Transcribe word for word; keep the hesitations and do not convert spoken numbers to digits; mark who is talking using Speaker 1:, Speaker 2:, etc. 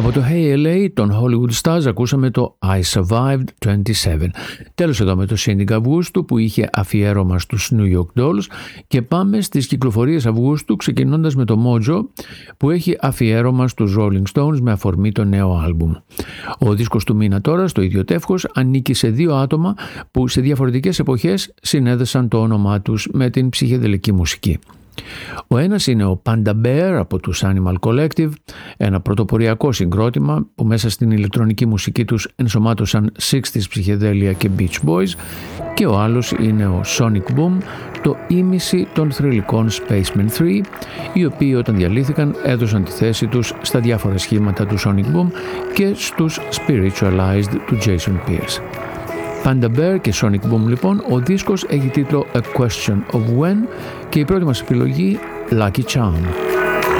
Speaker 1: Από το Hey ελ έι των Hollywood Stars ακούσαμε το I Survived είκοσι επτά. Τέλος εδώ με το Syndic Αυγούστου που είχε αφιέρωμα στους New York Dolls και πάμε στις κυκλοφορίες Αυγούστου ξεκινώντας με το Mojo που έχει αφιέρωμα στους Rolling Stones με αφορμή το νέο άλμπουμ. Ο δίσκος του μήνα τώρα στο ίδιο τεύχος ανήκει σε δύο άτομα που σε διαφορετικές εποχές συνέδεσαν το όνομά τους με την ψυχεδελική μουσική. Ο ένας είναι ο Panda Bear από τους Animal Collective, ένα πρωτοποριακό συγκρότημα που μέσα στην ηλεκτρονική μουσική τους ενσωμάτωσαν εξήντα ψυχεδέλεια και Beach Boys, και ο άλλος είναι ο Sonic Boom, το ήμιση των θρυλικών Spacemen τρία, οι οποίοι όταν διαλύθηκαν έδωσαν τη θέση τους στα διάφορα σχήματα του Sonic Boom και στους Spiritualized του Jason Pierce. Panda Bear και Sonic Boom λοιπόν, ο δίσκος έχει τίτλο A Question of When και η πρώτη μας επιλογή Lucky Charm.